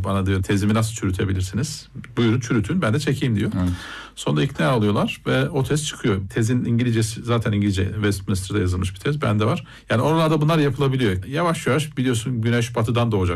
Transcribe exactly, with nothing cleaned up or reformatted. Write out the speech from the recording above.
bana diyor tezimi nasıl çürütebilirsiniz? Buyurun çürütün, ben de çekeyim diyor. Evet. Sonra ikna oluyorlar ve o tez çıkıyor. Tezin İngilizcesi zaten İngilizce, Westminster'da yazılmış bir tez. Bende var. Yani oralarda bunlar yapılabiliyor. Yavaş yavaş biliyorsun güneş batıdan doğacak.